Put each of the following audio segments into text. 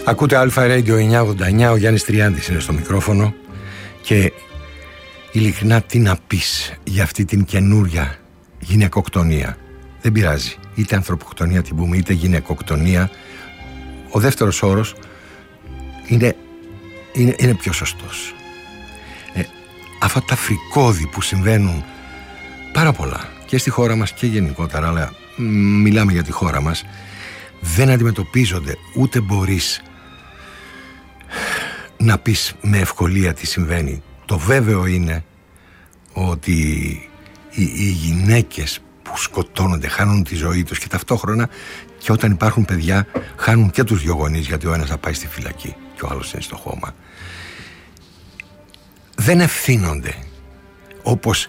Ακούτε Αλφα Radio 989, ο Γιάννης Τριάντης είναι στο μικρόφωνο και ειλικρινά τι να πεις για αυτή την καινούρια γυναικοκτονία. Δεν πειράζει, είτε ανθρωποκτονία την πούμε είτε γυναικοκτονία, ο δεύτερος όρος είναι πιο σωστός. Αυτά τα φρικώδη που συμβαίνουν πάρα πολλά και στη χώρα μας και γενικότερα, αλλά μιλάμε για τη χώρα μας, δεν αντιμετωπίζονται, ούτε μπορείς να πεις με ευκολία τι συμβαίνει. Το βέβαιο είναι ότι οι γυναίκες που σκοτώνονται χάνουν τη ζωή τους και ταυτόχρονα και όταν υπάρχουν παιδιά χάνουν και τους δυο γονείς, γιατί ο ένας θα πάει στη φυλακή και ο άλλος είναι στο χώμα. Δεν ευθύνονται όπως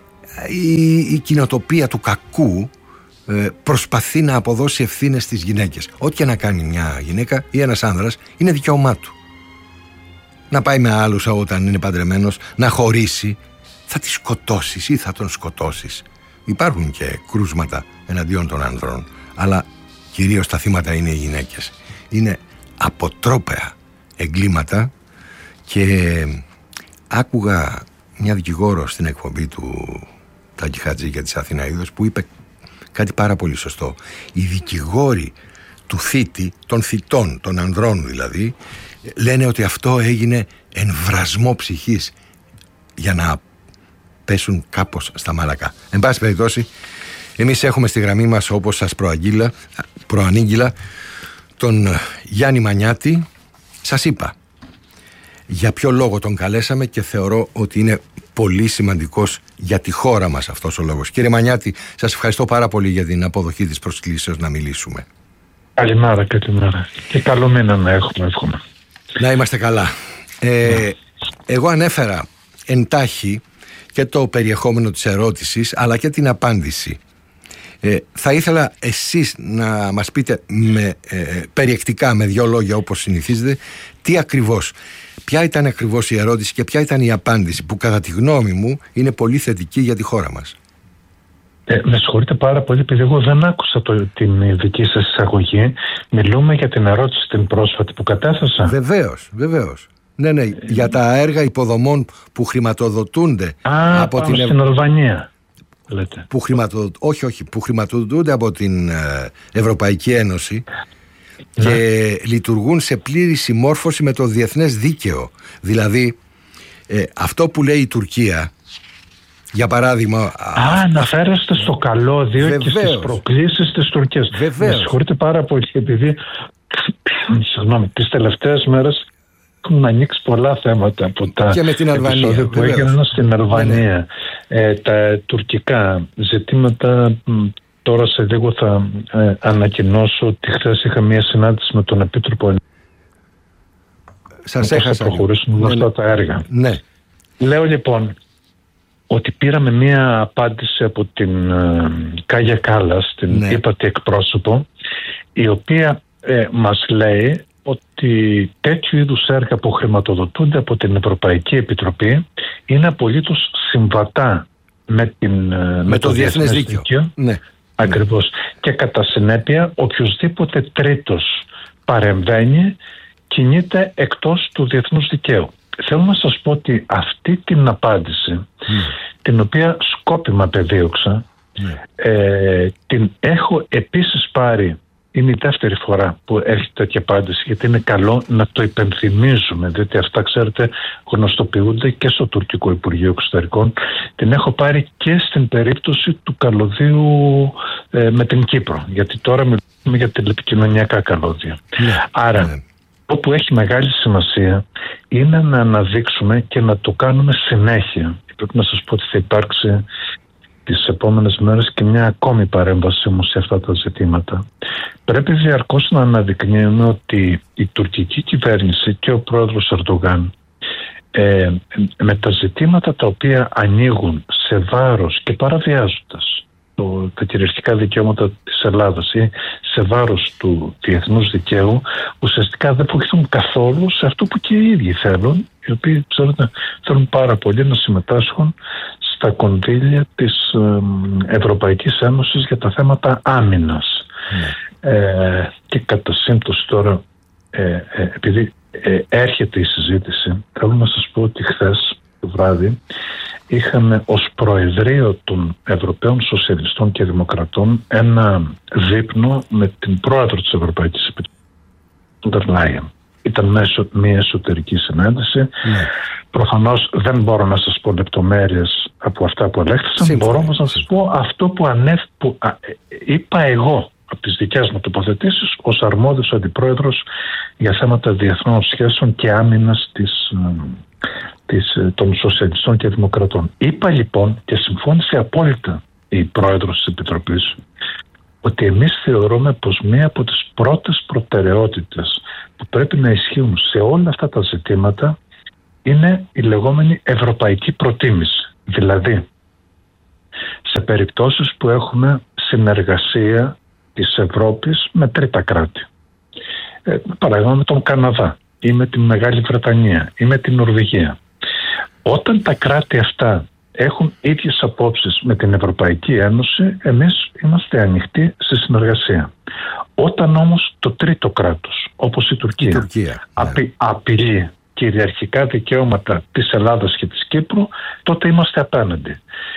η κοινοτοπία του κακού προσπαθεί να αποδώσει ευθύνες στις γυναίκες. Ό,τι και να κάνει μια γυναίκα ή ένας άνδρας είναι δικαίωμά του. Να πάει με άλλους όταν είναι παντρεμένος, να χωρίσει, θα τη σκοτώσεις ή θα τον σκοτώσεις. Υπάρχουν και κρούσματα εναντίον των άνδρων, αλλά κυρίως τα θύματα είναι οι γυναίκες. Είναι αποτρόπαια εγκλήματα και άκουγα μια δικηγόρο στην εκπομπή του Τάκη Χατζή της Αθηναίδος που είπε κάτι πάρα πολύ σωστό. Οι δικηγόροι του θήτη, των θητών, των ανδρών δηλαδή, λένε ότι αυτό έγινε εμβρασμό ψυχής για να πέσουν κάπως στα μαλακά. Εν πάση περιπτώσει, εμείς έχουμε στη γραμμή μας, όπως σας προανήγγυλα, τον Γιάννη Μανιάτη. Σας είπα για ποιο λόγο τον καλέσαμε και θεωρώ ότι είναι πολύ σημαντικός για τη χώρα μας αυτός ο λόγος. Κύριε Μανιάτη, σας ευχαριστώ πάρα πολύ για την αποδοχή της προσκλήσεως να μιλήσουμε. Καλημέρα και καλό μήνα να έχουμε, εύχομαι. Να είμαστε καλά. Εγώ ανέφερα εντάχει και το περιεχόμενο της ερώτησης αλλά και την απάντηση. Θα ήθελα εσείς να μας πείτε περιεκτικά με δύο λόγια όπως συνηθίζετε ποια ήταν ακριβώς η ερώτηση και ποια ήταν η απάντηση που κατά τη γνώμη μου είναι πολύ θετική για τη χώρα μας. Με συγχωρείτε πάρα πολύ επειδή εγώ δεν άκουσα την δική σας εισαγωγή. Μιλούμε για την ερώτηση την πρόσφατη που κατέθεσα. Βεβαίως. Ναι, για τα έργα υποδομών που χρηματοδοτούνται από την στην Αλβανία. Λέτε. Που χρηματοδοτούνται από την Ευρωπαϊκή Ένωση και λειτουργούν σε πλήρη συμμόρφωση με το διεθνές δίκαιο. Δηλαδή αυτό που λέει η Τουρκία, για παράδειγμα... αναφέρεστε στο καλώδιο και στις προκλήσεις της Τουρκίας. Με συγχωρείτε πάρα πολύ επειδή τις τελευταίες μέρες έχουν ανοίξει πολλά θέματα από τα και με την Αλβανία, που έγιναν στην Αλβανία. Τα τουρκικά ζητήματα, τώρα σε λίγο θα ανακοινώσω ότι χθες είχα μια συνάντηση με τον Επίτροπο. Σας έχασα. Θα προχωρήσουμε με αυτά τα έργα. Ναι. Λέω λοιπόν ότι πήραμε μια απάντηση από την Κάγια Κάλλας, την ύπατη εκπρόσωπο, η οποία μας λέει ότι τέτοιου είδους έργα που χρηματοδοτούνται από την Ευρωπαϊκή Επιτροπή είναι απολύτως συμβατά με το διεθνές δίκαιο. Ναι. Ακριβώς. Και κατά συνέπεια οποιοσδήποτε τρίτος παρεμβαίνει κινείται εκτός του διεθνούς δικαίου. Θέλω να σας πω ότι αυτή την απάντηση, την οποία σκόπιμα πεδίωξα, την έχω επίσης πάρει. Είναι η δεύτερη φορά που έρχεται τέτοια απάντηση, γιατί είναι καλό να το υπενθυμίζουμε, διότι αυτά, ξέρετε, γνωστοποιούνται και στο τουρκικό Υπουργείο Εξωτερικών. Την έχω πάρει και στην περίπτωση του καλωδίου με την Κύπρο, γιατί τώρα μιλούμε για τηλεπικοινωνιακά καλώδια. Άρα, αυτό που έχει μεγάλη σημασία είναι να αναδείξουμε και να το κάνουμε συνέχεια. Πρέπει να σας πω ότι θα υπάρξει τις επόμενες μέρες και μια ακόμη παρέμβαση μου σε αυτά τα ζητήματα. Πρέπει διαρκώς να αναδεικνύουμε ότι η τουρκική κυβέρνηση και ο πρόεδρος Ερντογάν με τα ζητήματα τα οποία ανοίγουν σε βάρος και παραβιάζοντας τα κυριαρχικά δικαιώματα της Ελλάδας ή σε βάρος του διεθνούς δικαίου, ουσιαστικά δεν βοηθούν καθόλου σε αυτό που και οι ίδιοι θέλουν, οι οποίοι θέλουν πάρα πολύ να συμμετάσχουν στα κονδύλια της Ευρωπαϊκής Ένωσης για τα θέματα άμυνας. Και κατά σύμπτωση τώρα επειδή έρχεται η συζήτηση, θέλω να σας πω ότι χθες το βράδυ είχαμε ως Προεδρείο των Ευρωπαίων Σοσιαλιστών και Δημοκρατών ένα δείπνο με την Πρόεδρο της Ευρωπαϊκής Επιτροπής, Φοντερ Λάιεν. Ήταν μια εσωτερική συνάντηση. Ναι. Προφανώς δεν μπορώ να σας πω λεπτομέρειες από αυτά που ελέγχθησαν. Μπορώ όμως να σας πω αυτό που είπα εγώ από τις δικές μου τοποθετήσεις ως αρμόδιος αντιπρόεδρος για θέματα διεθνών σχέσεων και άμυνας των Σοσιαλιστών και Δημοκρατών. Είπα λοιπόν και συμφώνησε απόλυτα η Πρόεδρος της Επιτροπής ότι εμείς θεωρούμε πως μία από τις πρώτες προτεραιότητες που πρέπει να ισχύουν σε όλα αυτά τα ζητήματα είναι η λεγόμενη ευρωπαϊκή προτίμηση. Δηλαδή, σε περιπτώσεις που έχουμε συνεργασία της Ευρώπης με τρίτα κράτη, παράδειγμα με τον Καναδά ή με τη Μεγάλη Βρετανία ή με την Νορβηγία, όταν τα κράτη αυτά έχουν ίδιες απόψεις με την Ευρωπαϊκή Ένωση, εμείς είμαστε ανοιχτοί σε συνεργασία. Όταν όμως το τρίτο κράτος, όπως η Τουρκία, απειλεί κυριαρχικά δικαιώματα της Ελλάδας και της Κύπρου, τότε είμαστε απέναντι.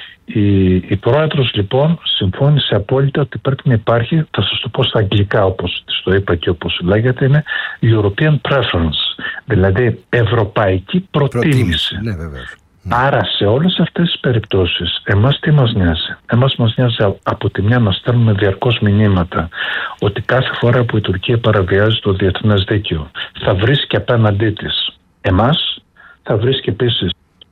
Η Πρόεδρος λοιπόν συμφώνησε απόλυτα ότι πρέπει να υπάρχει, θα σας το πω στα αγγλικά όπως της το είπα και όπως λέγεται, είναι European Preference, δηλαδή ευρωπαϊκή προτίμηση. Ναι, άρα σε όλες αυτές τις περιπτώσεις εμάς τι μας νοιάζει? Εμάς μας νοιάζει από τη μια να στέλνουμε διαρκώς μηνύματα ότι κάθε φορά που η Τουρκία παραβιάζει το διεθνές δίκαιο θα βρίσκει απέναντί της εμάς, θα βρίσκει επίσης,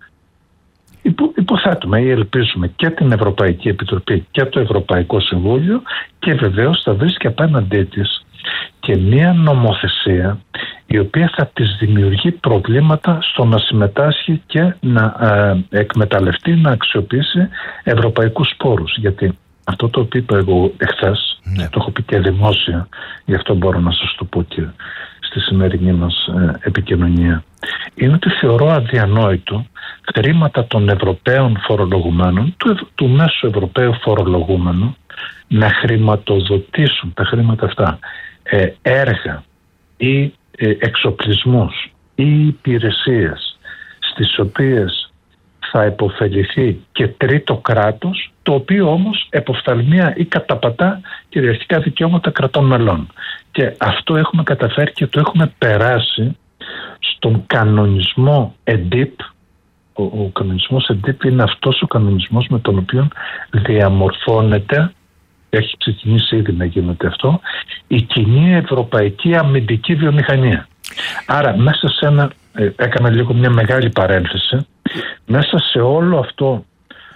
υποθέτουμε ή ελπίζουμε, και την Ευρωπαϊκή Επιτροπή και το Ευρωπαϊκό Συμβούλιο, και βεβαίως θα βρίσκει απέναντί της και μία νομοθεσία η οποία θα της δημιουργεί προβλήματα στο να συμμετάσχει και να εκμεταλλευτεί, να αξιοποιήσει ευρωπαϊκούς πόρους. Γιατί αυτό το οποίο είπα εγώ εχθές, το έχω πει και δημόσια, γι' αυτό μπορώ να σας το πω και στη σημερινή μας επικοινωνία, είναι ότι θεωρώ αδιανόητο χρήματα των Ευρωπαίων φορολογουμένων, του μέσου Ευρωπαίου φορολογούμενου, να χρηματοδοτήσουν τα χρήματα αυτά έργα ή εξοπλισμούς ή υπηρεσίες στις οποίες θα υποφεληθεί και τρίτο κράτος, το οποίο όμως εποφθαλμία ή καταπατά κυριαρχικά δικαιώματα κρατών μελών. Και αυτό έχουμε καταφέρει και το έχουμε περάσει στον κανονισμό ΕΝΤΙΠ. Ο κανονισμός ΕΝΤΙΠ είναι αυτός ο κανονισμός με τον οποίο διαμορφώνεται, έχει ξεκινήσει ήδη να γίνεται αυτό, η κοινή ευρωπαϊκή αμυντική βιομηχανία. Άρα μέσα σε έκανα λίγο μια μεγάλη παρένθεση, μέσα σε όλο αυτό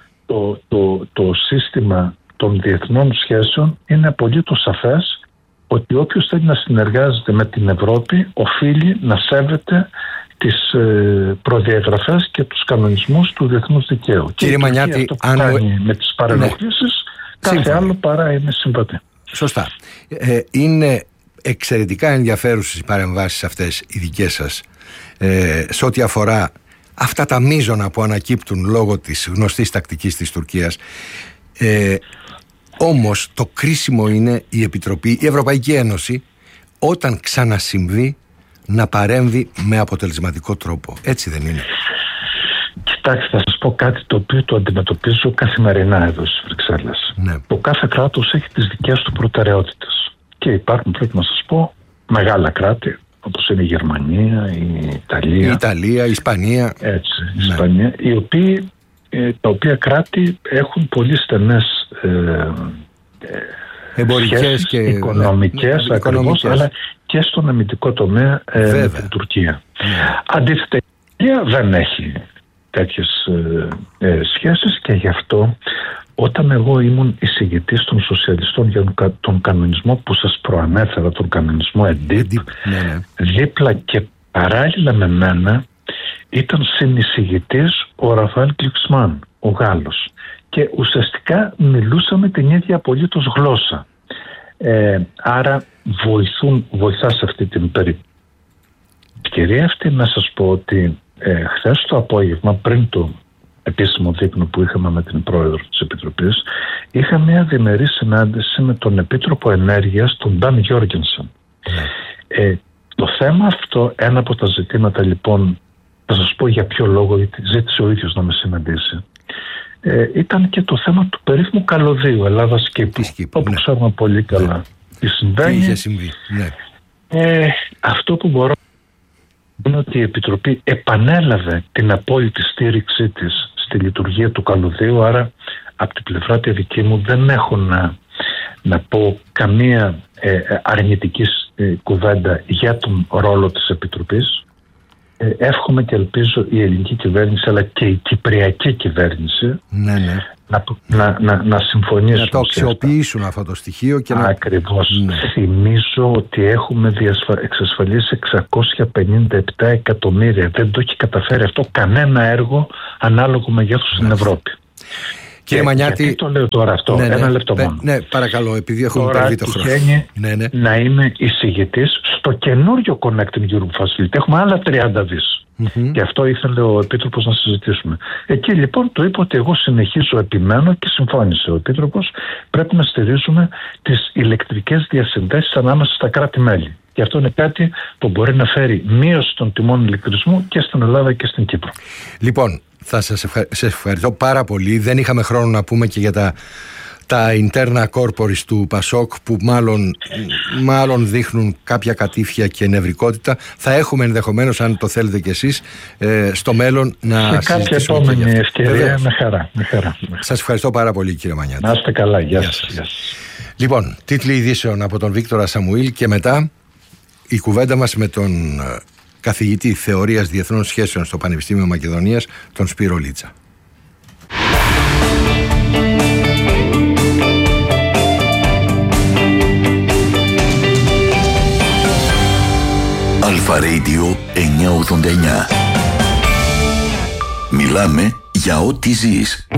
το σύστημα των διεθνών σχέσεων είναι απολύτως σαφές ότι όποιος θέλει να συνεργάζεται με την Ευρώπη οφείλει να σέβεται τις προδιαγραφές και τους κανονισμούς του διεθνούς δικαίου. Κύριε Μανιάτη, αυτό που κάνει με τις παρενοχλήσεις, κάθε άλλο παρά είναι συμβατή. Σωστά. Είναι εξαιρετικά ενδιαφέρουσες οι παρεμβάσεις αυτές οι δικές σας σε ό,τι αφορά αυτά τα μείζωνα που ανακύπτουν λόγω της γνωστής τακτικής της Τουρκίας. Όμως το κρίσιμο είναι η Ευρωπαϊκή Ένωση, όταν ξανασυμβεί, να παρέμβει με αποτελεσματικό τρόπο. Έτσι δεν είναι? Κοιτάξτε, θα σας πω κάτι το οποίο το αντιμετωπίζω καθημερινά εδώ στις Βρυξέλλες. Ναι. Το κάθε κράτος έχει τις δικές του προτεραιότητες. Και υπάρχουν, πρέπει να σας πω, μεγάλα κράτη, όπως είναι η Γερμανία, η Ιταλία, η Ισπανία. Έτσι, η Ισπανία, τα οποία κράτη έχουν πολύ στενές εμπορικές και οικονομικές, ακριβώς, αλλά και στον αμυντικό τομέα με την Τουρκία. Αντίθετα, η Τουρκία δεν έχει τέτοιες σχέσεις και γι' αυτό όταν εγώ ήμουν εισηγητής των σοσιαλιστών για τον κανονισμό που σας προανέφερα, τον κανονισμό ΕΝΤΙΠ, δίπλα και παράλληλα με μένα ήταν συνεισηγητής ο Ραφαέλ Γκλουξμάν, ο Γάλλος, και ουσιαστικά μιλούσαμε την ίδια απολύτως γλώσσα. Άρα βοηθά σε αυτή την ευκαιρία αυτή να σας πω ότι χθες το απόγευμα, πριν το επίσημο δείπνο που είχαμε με την Πρόεδρο της Επιτροπής, είχα μια διμερή συνάντηση με τον Επίτροπο Ενέργειας, τον Νταν Γιώργενσεν. Το θέμα αυτό, ένα από τα ζητήματα λοιπόν, θα σας πω για ποιο λόγο, γιατί ζήτησε ο ίδιος να με συναντήσει, ήταν και το θέμα του περίφημου καλωδίου Ελλάδας-Κύπρου, όπου ξέρουμε πολύ καλά τι συμβαίνει. Τι είχε συμβεί, ναι. Αυτό που μπορώ είναι ότι η Επιτροπή επανέλαβε την απόλυτη στήριξή της στη λειτουργία του καλωδίου, άρα από την πλευρά τη δική μου δεν έχω να πω καμία αρνητική κουβέντα για τον ρόλο της Επιτροπής. Εύχομαι και ελπίζω η ελληνική κυβέρνηση αλλά και η κυπριακή κυβέρνηση να συμφωνήσουν. Να το αξιοποιήσουν αυτό το στοιχείο και ακριβώς. Θυμίζω ότι έχουμε εξασφαλίσει 657 εκατομμύρια. Δεν το έχει καταφέρει αυτό κανένα έργο ανάλογο μεγέθους στην Ευρώπη. Κύριε Μανιάτη, γιατί το λέω τώρα αυτό, ένα λεπτό μόνο. Ναι, παρακαλώ, επειδή έχουμε υπερβεί το χρόνο. Να είμαι εισηγητής στο καινούριο Connecting Europe Facility. Έχουμε άλλα 30 δις. Και αυτό ήθελε ο Επίτροπος να συζητήσουμε. Εκεί λοιπόν του είπα ότι εγώ συνεχίζω, επιμένω και συμφώνησε ο Επίτροπος, πρέπει να στηρίζουμε τις ηλεκτρικές διασυνδέσεις ανάμεσα στα κράτη-μέλη. Και αυτό είναι κάτι που μπορεί να φέρει μείωση των τιμών ηλεκτρισμού και στην Ελλάδα και στην Κύπρο. Λοιπόν, θα σας ευχαριστώ πάρα πολύ. Δεν είχαμε χρόνο να πούμε και για τα interna corporis του Πασόκ που μάλλον δείχνουν κάποια κατήφια και νευρικότητα. Θα έχουμε ενδεχομένως, αν το θέλετε κι εσείς, στο μέλλον να συζητήσουμε. Σε κάποια επόμενη ευκαιρία, με χαρά. Σας ευχαριστώ πάρα πολύ, κύριε Μανιάτη. Να είστε καλά, γεια σας. Λοιπόν, τίτλοι ειδήσεων από τον Βίκτορα Σαμουήλ και μετά η κουβέντα μας με τον καθηγητή Θεωρίας Διεθνών Σχέσεων στο Πανεπιστήμιο Μακεδονίας, τον Σπύρο Λίτσα. Αλφα Radio 989. Μιλάμε για ό,τι ζεις.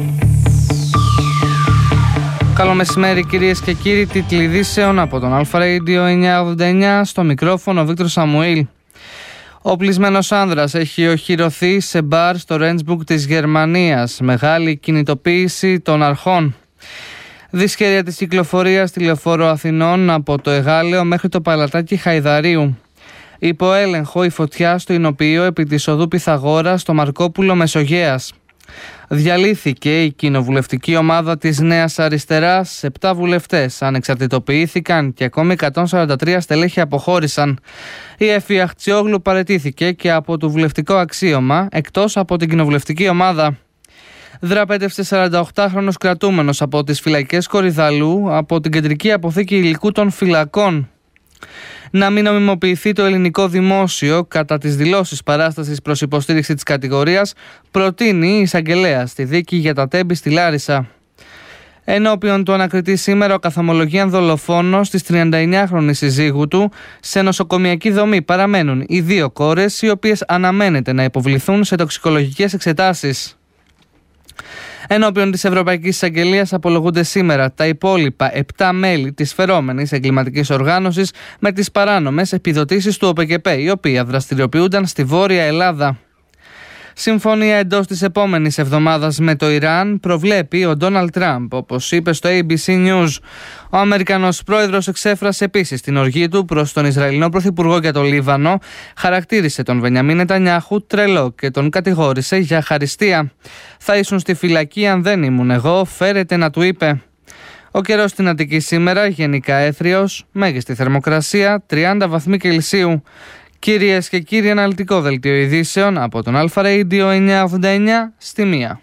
Καλό μεσημέρι κυρίες και κύριοι, τίτλοι ειδήσεων από τον Αλφα Radio 989, στο μικρόφωνο ο Βίκτορ Σαμουήλ. Ο οπλισμένος άνδρας έχει οχυρωθεί σε μπαρ στο Ρέντσμπουργκ της Γερμανίας. Μεγάλη κινητοποίηση των αρχών. Δυσχέρεια της κυκλοφορίας στη Λεωφόρο Αθηνών από το Εγάλεο μέχρι το Παλατάκι Χαϊδαρίου. Υπό έλεγχο η φωτιά στο Ηνοποιείο επί της οδού Πυθαγόρας στο Μαρκόπουλο Μεσογέας. Διαλύθηκε η κοινοβουλευτική ομάδα της Νέας Αριστεράς, 7 βουλευτές ανεξαρτητοποιήθηκαν και ακόμη 143 στελέχη αποχώρησαν. Η Εφη Αχτσιόγλου παραιτήθηκε και από το βουλευτικό αξίωμα, εκτός από την κοινοβουλευτική ομάδα. Δραπέτευσε 48χρονος κρατούμενος από τις φυλακές Κορυδαλού από την κεντρική αποθήκη υλικού των φυλακών. Να μην νομιμοποιηθεί το ελληνικό δημόσιο κατά τις δηλώσεις παράστασης προς υποστήριξη της κατηγορίας, προτείνει η εισαγγελέα στη δίκη για τα Τέμπη στη Λάρισα. Ενώπιον του ανακριτή σήμερα ο καθομολογίαν δολοφόνος της 39χρονης συζύγου του. Σε νοσοκομιακή δομή παραμένουν οι 2 κόρες, οι οποίες αναμένεται να υποβληθούν σε τοξικολογικές εξετάσεις. Ενώπιον της Ευρωπαϊκής Εισαγγελίας απολογούνται σήμερα τα υπόλοιπα 7 μέλη της φερόμενης εγκληματικής οργάνωσης με τις παράνομες επιδοτήσεις του ΟΠΕΚΕΠ, οι οποίοι δραστηριοποιούνταν στη Βόρεια Ελλάδα. Συμφωνία εντός της επόμενης εβδομάδας με το Ιράν προβλέπει ο Ντόναλντ Τραμπ, όπως είπε στο ABC News. Ο Αμερικανός πρόεδρος εξέφρασε επίσης την οργή του προς τον Ισραηλινό Πρωθυπουργό για το Λίβανο, χαρακτήρισε τον Μπενιαμίν Νετανιάχου τρελό και τον κατηγόρησε για χαριστία. «Θα ήσουν στη φυλακή αν δεν ήμουν εγώ», φέρεται να του είπε. Ο καιρός στην Αττική σήμερα γενικά έθριος, μέγιστη θερμοκρασία 30 βαθμοί Κελσίου. Κυρίες και κύριοι, αναλυτικό δελτίο ειδήσεων από τον Αλφα Radio 989 στη 1.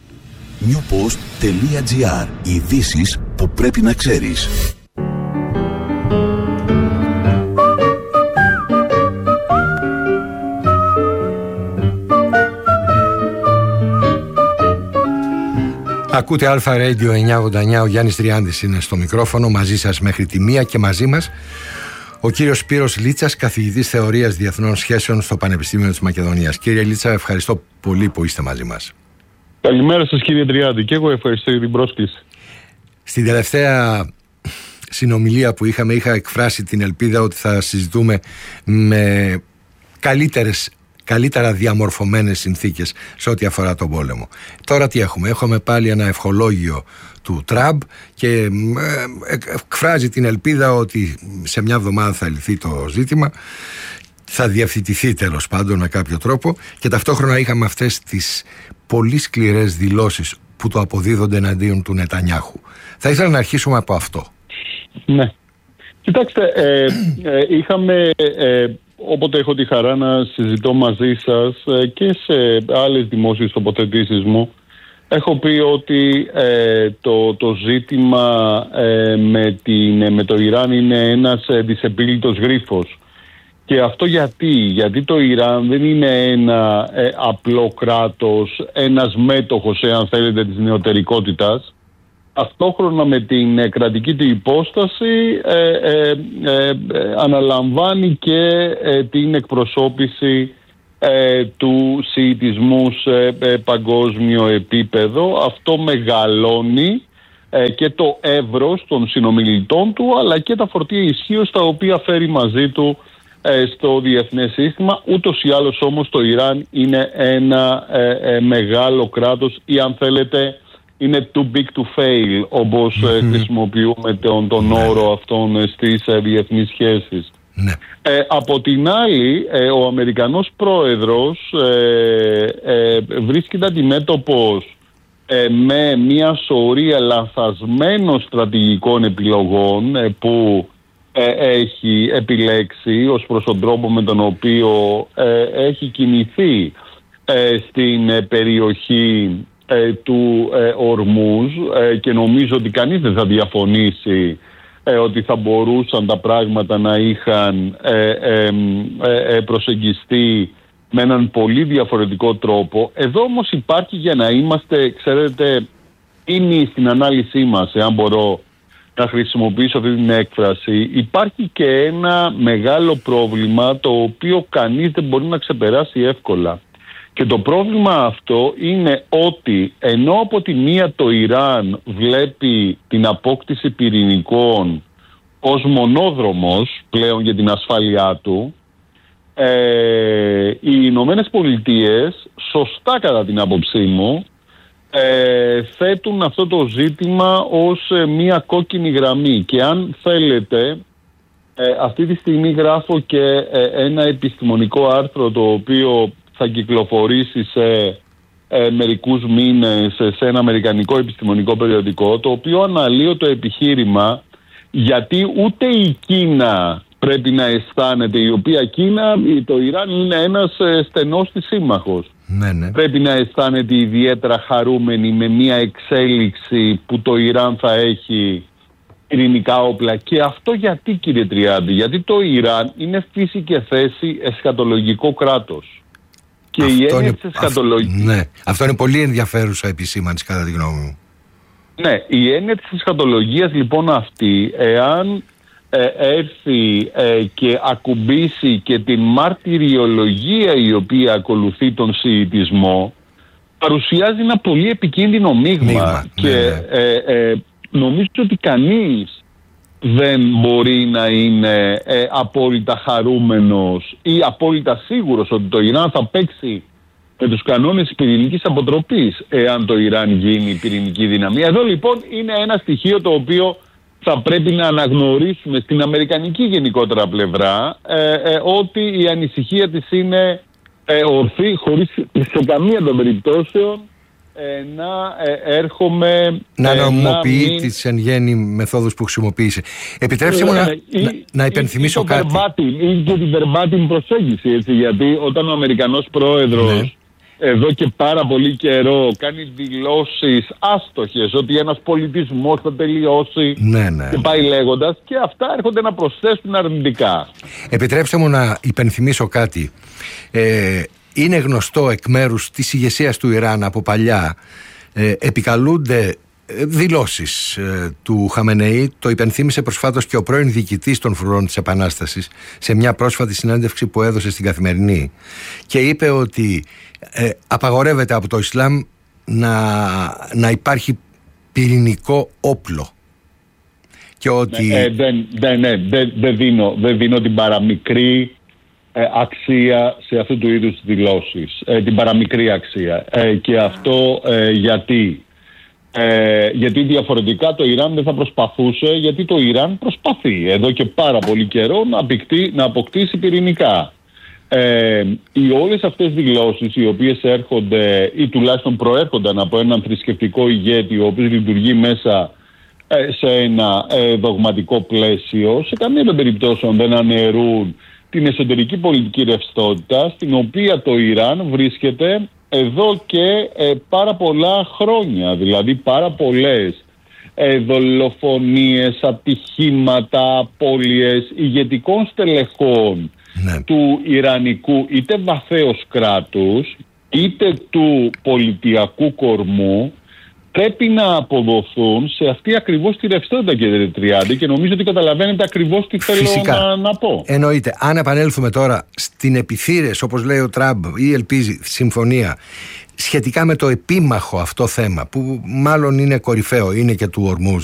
Newpost.gr. Ειδήσεις που πρέπει να ξέρεις. Ακούτε Αλφα Radio 989, ο Γιάννης Τριάντης είναι στο μικρόφωνο, μαζί σας μέχρι τη 1 και μαζί μας ο κύριος Σπύρος Λίτσας, καθηγητής Θεωρίας Διεθνών Σχέσεων στο Πανεπιστήμιο της Μακεδονίας. Κύριε Λίτσα, ευχαριστώ πολύ που είστε μαζί μας. Καλημέρα σας κύριε Τριάντη, και εγώ ευχαριστώ για την πρόσκληση. Στην τελευταία συνομιλία που είχα εκφράσει την ελπίδα ότι θα συζητούμε με καλύτερα διαμορφωμένες συνθήκες σε ό,τι αφορά τον πόλεμο. Τώρα τι έχουμε? Έχουμε πάλι ένα ευχολόγιο του Τραμπ και εκφράζει την ελπίδα ότι σε μια εβδομάδα θα λυθεί το ζήτημα θα διευθετηθεί τέλος πάντων με κάποιο τρόπο, και ταυτόχρονα είχαμε αυτές τις πολύ σκληρές δηλώσεις που το αποδίδονται εναντίον του Νετανιάχου. Θα ήθελα να αρχίσουμε από αυτό. Ναι. Κοιτάξτε, είχαμε, όποτε έχω τη χαρά να συζητώ μαζί σας και σε άλλες δημόσιες τοποθετήσεις μου, έχω πει ότι το ζήτημα με το Ιράν είναι ένας δυσεπίλητος γρίφος. Και αυτό γιατί το Ιράν δεν είναι ένα απλό κράτος, ένας μέτοχος, εάν θέλετε, της νεωτερικότητας. Ταυτόχρονα με την κρατική του υπόσταση αναλαμβάνει και την εκπροσώπηση του σιητισμού σε παγκόσμιο επίπεδο. Αυτό μεγαλώνει και το εύρος των συνομιλητών του, αλλά και τα φορτία ισχύως τα οποία φέρει μαζί του στο διεθνές σύστημα. Ούτως ή άλλως όμως το Ιράν είναι ένα μεγάλο κράτος, ή αν θέλετε είναι too big to fail, όπως χρησιμοποιούμε τον όρο αυτόν στις διεθνείς σχέσεις. Ναι. Από την άλλη, ο Αμερικανός πρόεδρος βρίσκεται αντιμέτωπος με μια σωρία λανθασμένων στρατηγικών επιλογών που έχει επιλέξει ως προς τον τρόπο με τον οποίο έχει κινηθεί στην περιοχή του Ορμούζ, και νομίζω ότι κανείς δεν θα διαφωνήσει ότι θα μπορούσαν τα πράγματα να είχαν προσεγγιστεί με έναν πολύ διαφορετικό τρόπο. Εδώ όμως υπάρχει, για να είμαστε, ξέρετε, είναι στην ανάλυση μας, εάν μπορώ να χρησιμοποιήσω αυτή την έκφραση, υπάρχει και ένα μεγάλο πρόβλημα το οποίο κανείς δεν μπορεί να ξεπεράσει εύκολα. Και το πρόβλημα αυτό είναι ότι ενώ από τη μία το Ιράν βλέπει την απόκτηση πυρηνικών ως μονόδρομος πλέον για την ασφάλειά του, οι Ηνωμένες Πολιτείες, σωστά κατά την άποψή μου, θέτουν αυτό το ζήτημα ως μία κόκκινη γραμμή. Και αν θέλετε, αυτή τη στιγμή γράφω και ένα επιστημονικό άρθρο το οποίο θα κυκλοφορήσει σε μερικούς μήνες σε ένα αμερικανικό επιστημονικό περιοδικό, το οποίο αναλύει το επιχείρημα γιατί ούτε η Κίνα πρέπει να αισθάνεται, η οποία Κίνα, το Ιράν είναι ένας στενός της σύμμαχος. Ναι. Πρέπει να αισθάνεται ιδιαίτερα χαρούμενη με μια εξέλιξη που το Ιράν θα έχει πυρηνικά όπλα. Και αυτό γιατί, κύριε Τριάντη? Γιατί το Ιράν είναι φύση και θέση εσχατολογικό κράτος. Και η έννοια της εσχατολογικής... Ναι, αυτό είναι πολύ ενδιαφέρουσα επισήμανση κατά τη γνώμη μου. Ναι, η έννοια της εσχατολογίας λοιπόν αυτή, εάν έρθει και ακουμπήσει και την μαρτυριολογία η οποία ακολουθεί τον σιητισμό, παρουσιάζει ένα πολύ επικίνδυνο μείγμα. Και νομίζω ότι κανείς δεν μπορεί να είναι απόλυτα χαρούμενος ή απόλυτα σίγουρος ότι το Ιράν θα παίξει με τους κανόνες της πυρηνικής αποτροπής εάν το Ιράν γίνει πυρηνική δύναμη. Εδώ λοιπόν είναι ένα στοιχείο το οποίο θα πρέπει να αναγνωρίσουμε στην αμερικανική γενικότερα πλευρά, ότι η ανησυχία της είναι ορθή, χωρίς σε καμία των περιπτώσεων να έρχομαι να νομιμοποιεί τις εν γέννη μεθόδους που χρησιμοποίησε. Επιτρέψτε μου να υπενθυμίσω κάτι. Ή και την verbatim προσέγγιση, έτσι, γιατί όταν ο Αμερικανός πρόεδρος εδώ και πάρα πολύ καιρό κάνει δηλώσεις άστοχες ότι ένας πολιτισμός θα τελειώσει και πάει λέγοντας, και αυτά έρχονται να προσθέσουν αρνητικά. Επιτρέψτε μου να υπενθυμίσω κάτι. Είναι γνωστό εκ μέρους της ηγεσίας του Ιράν από παλιά, επικαλούνται δηλώσεις του Χαμενεή. Το υπενθύμησε προσφάτως και ο πρώην διοικητής των φρουρών της Επανάστασης σε μια πρόσφατη συνέντευξη που έδωσε στην Καθημερινή, και είπε ότι απαγορεύεται από το Ισλάμ να υπάρχει πυρηνικό όπλο, και ότι δεν δίνω την παραμικρή αξία σε αυτού του είδους δηλώσεις, την παραμικρή αξία, και αυτό γιατί διαφορετικά το Ιράν δεν θα προσπαθούσε, γιατί το Ιράν προσπαθεί εδώ και πάρα πολύ καιρό να αποκτήσει πυρηνικά. οι όλες αυτές δηλώσεις, οι οποίες έρχονται ή τουλάχιστον προέρχονταν από έναν θρησκευτικό ηγέτη ο οποίος λειτουργεί μέσα σε ένα δογματικό πλαίσιο, σε καμία των περιπτώσεων δεν αναιρούν την εσωτερική πολιτική ρευστότητα στην οποία το Ιράν βρίσκεται εδώ και πάρα πολλά χρόνια. Δηλαδή πάρα πολλές δολοφονίες, ατυχήματα, απώλειες ηγετικών στελεχών του Ιρανικού είτε βαθέως κράτους είτε του πολιτιακού κορμού πρέπει να αποδοθούν σε αυτή ακριβώς τη ρευστότητα, κύριε Τριάντη, και νομίζω ότι καταλαβαίνετε ακριβώς τι θέλω να πω. Εννοείται. Αν επανέλθουμε τώρα στην επιθύρες, όπως λέει ο Τραμπ, ή ελπίζει συμφωνία σχετικά με το επίμαχο αυτό θέμα, που μάλλον είναι κορυφαίο, είναι και του Ορμούζ,